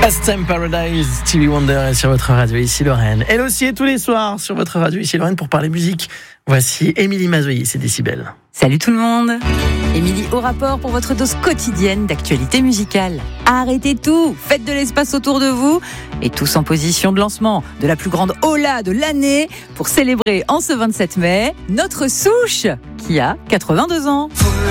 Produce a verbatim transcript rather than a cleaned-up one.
Last Time Paradise, Stevie Wonder est sur votre radio, ici Lorraine. Elle aussi est tous les soirs sur votre radio, ici Lorraine, pour parler musique. Voici Émilie Mazoyer, c'est Décibel. Salut tout le monde. Émilie au rapport pour votre dose quotidienne d'actualité musicale. Arrêtez tout, faites de l'espace autour de vous et tous en position de lancement de la plus grande hola de l'année pour célébrer en ce vingt-sept mai notre Souche qui a quatre-vingt-deux ans.